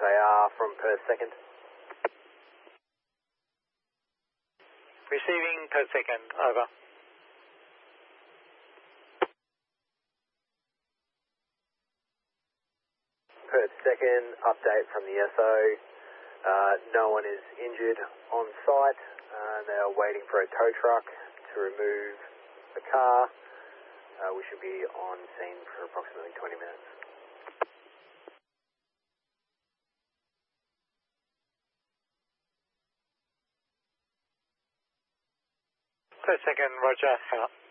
XAR from per second. Receiving per second, over. Per second, update from the SO. No one is injured on site. They are waiting for a tow truck to remove the car. We should be on scene for approximately 20 minutes. Per second, roger, out.